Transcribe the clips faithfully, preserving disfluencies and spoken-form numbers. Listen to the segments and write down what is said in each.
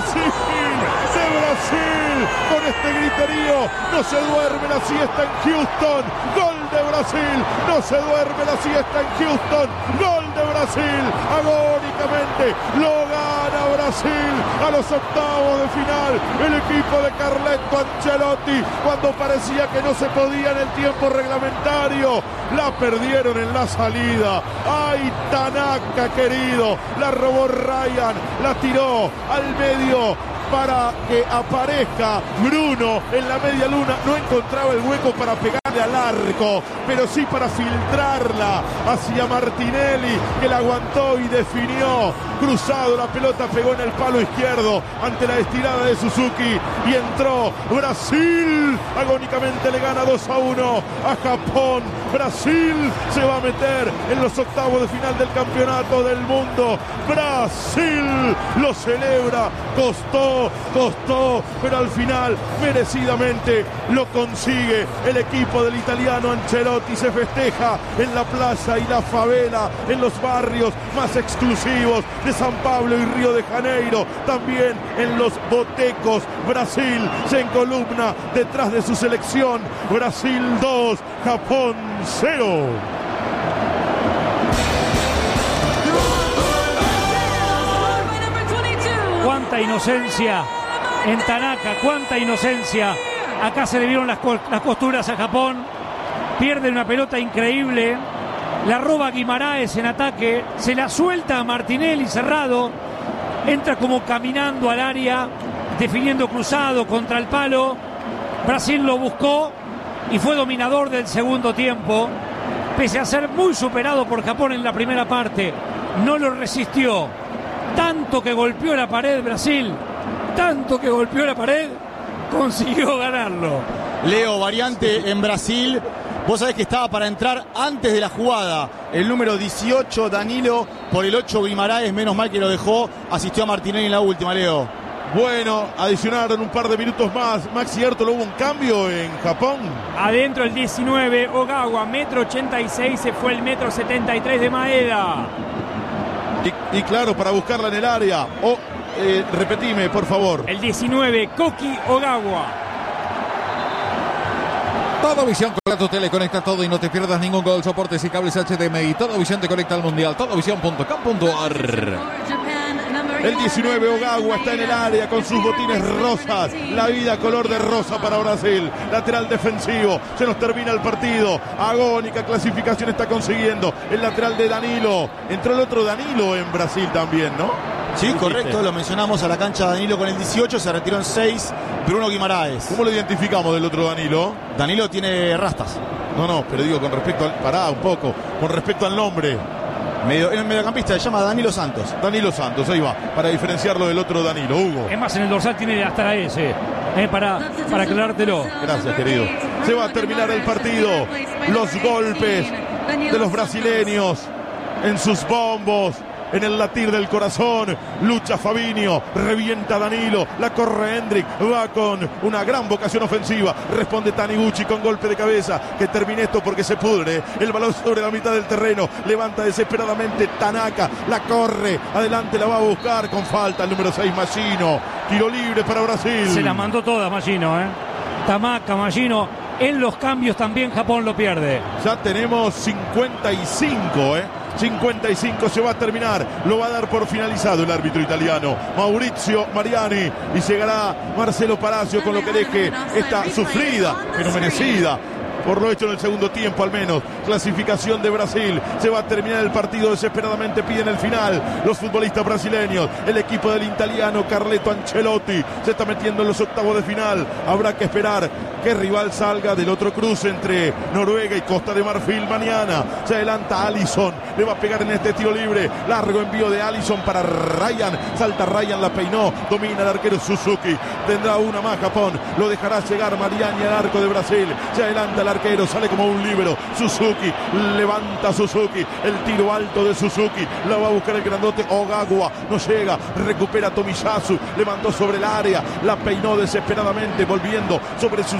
Brasil, de Brasil, con este griterío, no se duerme la siesta en Houston, gol de Brasil, no se duerme la siesta en Houston, gol de Brasil, agónicamente lo gana Brasil a los octavos de final, el equipo de Carleto Ancelotti, cuando parecía que no se podía en el tiempo reglamentario, la perdieron en la salida. ¡Ay, Tanaka querido! La robó Ryan, la tiró al medio para que aparezca Bruno en la media luna. No encontraba el hueco para pegarle al arco, pero sí para filtrarla hacia Martinelli, que la aguantó y definió. Cruzado, la pelota pegó en el palo izquierdo ante la estirada de Suzuki y entró Brasil. Agónicamente le gana dos a uno a Japón. Brasil se va a meter en los octavos de final del campeonato del mundo. Brasil lo celebra. Costó, costó, pero al final merecidamente lo consigue el equipo del italiano Ancelotti. Se festeja en la plaza y la favela, en los barrios más exclusivos de San Pablo y Río de Janeiro, también en los botecos. Brasil se encolumna detrás de su selección. Brasil dos, Japón cero. Cuánta inocencia en Tanaka, cuánta inocencia. Acá se le vieron las, co las costuras a Japón. Pierde una pelota increíble. La roba Guimaraes en ataque. Se la suelta a Martinelli cerrado. Entra como caminando al área, definiendo cruzado contra el palo. Brasil lo buscó y fue dominador del segundo tiempo. Pese a ser muy superado por Japón en la primera parte, no lo resistió. Tanto que golpeó la pared Brasil, tanto que golpeó la pared, consiguió ganarlo. Leo, variante en Brasil. Vos sabés que estaba para entrar antes de la jugada el número dieciocho, Danilo, por el ocho, Guimaraes. Menos mal que lo dejó. Asistió a Martinelli en la última, Leo. Bueno, adicionaron un par de minutos más. Maxi Ertolo, hubo un cambio en Japón. Adentro el diecinueve, Ogawa, metro ochenta y seis, se fue el metro setenta y tres de Maeda. Y, y claro, para buscarla en el área. Oh, eh, repetime, por favor. El diecinueve, Koki Ogawa. Todo Visión con tu tele, conecta todo y no te pierdas ningún gol, soportes y cables H D M I. Todo Visión te conecta al mundial. todo visión punto com punto a r. El diecinueve, Ogawa, está en el área con sus botines rosas. La vida color de rosa para Brasil. Lateral defensivo. Se nos termina el partido. Agónica clasificación está consiguiendo el lateral de Danilo. Entró el otro Danilo en Brasil también, ¿no? Sí, correcto, lo mencionamos a la cancha Danilo con el dieciocho, se retiró en seis, Bruno Guimaraes. ¿Cómo lo identificamos del otro Danilo? Danilo tiene rastas. No, no, pero digo con respecto al... Pará un poco, con respecto al nombre. Medio, el mediocampista se llama Danilo Santos. Danilo Santos, ahí va, para diferenciarlo del otro Danilo, Hugo. Es más, en el dorsal tiene hasta la S, eh, para, para aclarártelo. Gracias, querido. Se va a terminar el partido. Los golpes de los brasileños en sus bombos, en el latir del corazón. Lucha Fabinho, revienta Danilo, la corre Hendrik, va con una gran vocación ofensiva, responde Taniguchi con golpe de cabeza. Que termine esto porque se pudre. El balón sobre la mitad del terreno, levanta desesperadamente Tanaka, la corre, adelante la va a buscar con falta el número seis, Machino. Tiro libre para Brasil. Se la mandó toda Machino, eh. Tamaka, Machino. En los cambios también Japón lo pierde. Ya tenemos cincuenta y cinco, eh. cincuenta y cinco, se va a terminar, lo va a dar por finalizado el árbitro italiano Maurizio Mariani, y llegará Marcelo Palacio con lo que deje esta sufrida pero merecida por lo hecho en el segundo tiempo al menos. Clasificación de Brasil. Se va a terminar el partido, desesperadamente piden el final los futbolistas brasileños. El equipo del italiano Carleto Ancelotti se está metiendo en los octavos de final. Habrá que esperar que rival salga del otro cruce entre Noruega y Costa de Marfil mañana. Se adelanta Alisson, le va a pegar en este tiro libre. Largo envío de Alisson para Ryan. Salta Ryan, la peinó, domina el arquero Suzuki. Tendrá una más Japón, lo dejará llegar Mariani al arco de Brasil. Se adelanta el arquero, sale como un líbero. Suzuki, levanta Suzuki, el tiro alto de Suzuki, la va a buscar el grandote Ogawa, no llega, recupera Tomiyasu, levantó sobre el área, la peinó desesperadamente, volviendo sobre sus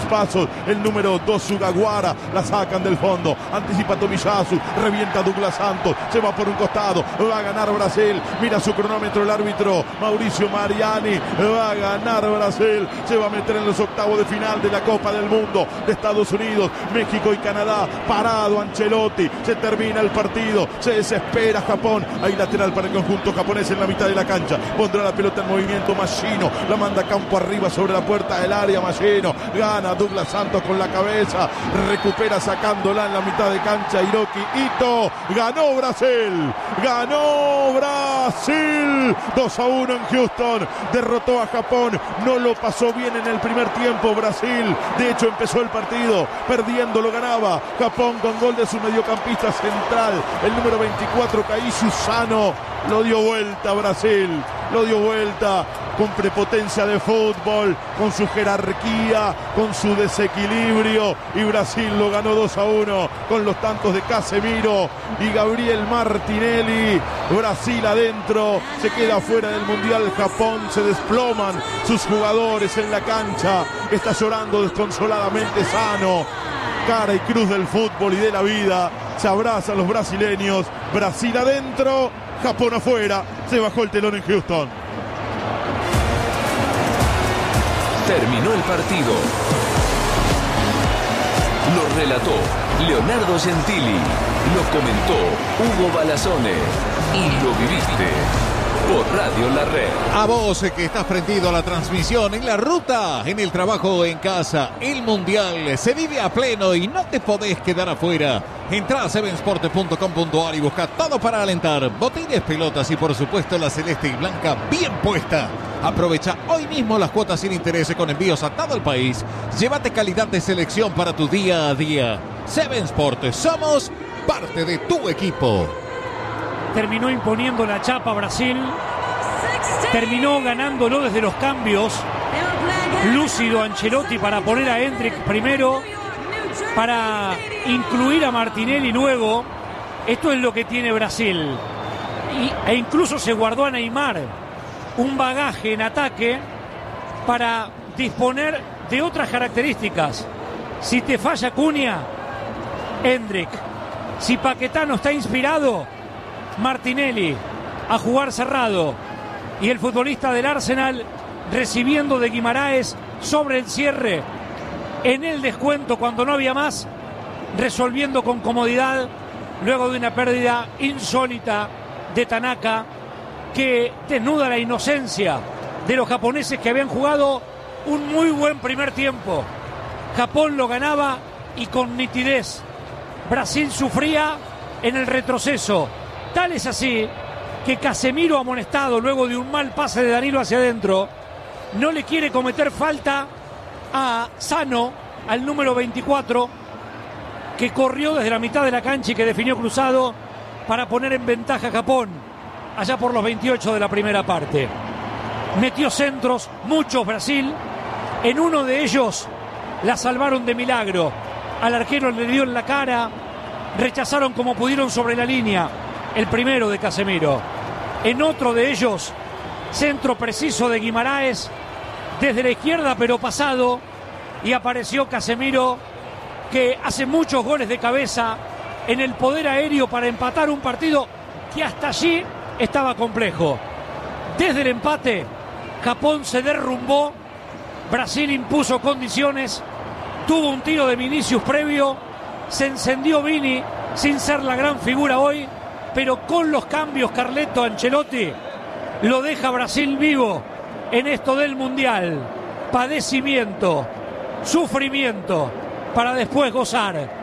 pasos. El número dos, Sugawara, la sacan del fondo. Anticipa Tomiyasu, revienta Douglas Santos. Se va por un costado. Va a ganar Brasil. Mira su cronómetro el árbitro Mauricio Mariani. Va a ganar Brasil. Se va a meter en los octavos de final de la Copa del Mundo de Estados Unidos, México y Canadá. Parado Ancelotti. Se termina el partido. Se desespera Japón. Hay lateral para el conjunto japonés en la mitad de la cancha. Pondrá la pelota en movimiento Machino. La manda campo arriba sobre la puerta del área. Machino. Gana Douglas Santos con la cabeza. Recupera sacándola en la mitad de cancha Hiroki Ito. Ganó Brasil. Ganó Brasil. dos a uno en Houston. Derrotó a Japón. No lo pasó bien en el primer tiempo Brasil. De hecho empezó el partido perdiendo, lo ganaba Japón con gol de su mediocampista central, el número veinticuatro, Kaishu Sano. Lo dio vuelta Brasil. Lo dio vuelta con prepotencia de fútbol, con su jerarquía, con su desequilibrio, y Brasil lo ganó dos a uno con los tantos de Casemiro y Gabriel Martinelli. Brasil adentro, se queda fuera del Mundial. Japón, se desploman sus jugadores en la cancha. Está llorando desconsoladamente Sano, cara y cruz del fútbol y de la vida. Se abrazan los brasileños. Brasil adentro, Japón afuera. Se bajó el telón en Houston. Terminó el partido. Lo relató Leonardo Gentili. Lo comentó Hugo Balazone. Y lo viviste por Radio La Red. A vos que estás prendido a la transmisión, en la ruta, en el trabajo, en casa, el Mundial se vive a pleno y no te podés quedar afuera. Entrá a seven sports punto com punto a r y busca todo para alentar. Botines, pelotas y por supuesto la celeste y blanca bien puesta. Aprovecha hoy mismo las cuotas sin interés con envíos a todo el país. Llévate calidad de selección para tu día a día. seven Sports, somos parte de tu equipo. Terminó imponiendo la chapa Brasil. Terminó ganándolo desde los cambios. Lúcido Ancelotti para poner a Endrick primero, para incluir a Martinelli luego. Esto es lo que tiene Brasil. Y, e incluso se guardó a Neymar un bagaje en ataque para disponer de otras características. Si te falla Cunha, Endrick. Si Paquetá no está inspirado, Martinelli a jugar cerrado. Y el futbolista del Arsenal recibiendo de Guimaraes sobre el cierre, en el descuento cuando no había más, resolviendo con comodidad luego de una pérdida insólita de Tanaka, que desnuda la inocencia de los japoneses que habían jugado un muy buen primer tiempo. Japón lo ganaba y con nitidez. Brasil sufría en el retroceso. Tal es así que Casemiro, amonestado luego de un mal pase de Danilo hacia adentro, no le quiere cometer falta a Sano, al número veinticuatro, que corrió desde la mitad de la cancha y que definió cruzado para poner en ventaja a Japón allá por los veintiocho de la primera parte. Metió centros, muchos Brasil. En uno de ellos la salvaron de milagro. Al arquero le dio en la cara. Rechazaron como pudieron sobre la línea. El primero de Casemiro. En otro de ellos, centro preciso de Guimaraes desde la izquierda pero pasado, y apareció Casemiro, que hace muchos goles de cabeza en el poder aéreo para empatar un partido que hasta allí estaba complejo. Desde el empate, Japón se derrumbó, Brasil impuso condiciones, tuvo un tiro de Vinicius previo, se encendió Vini sin ser la gran figura hoy, pero con los cambios Carleto Ancelotti lo deja Brasil vivo en esto del Mundial. Padecimiento, sufrimiento, para después gozar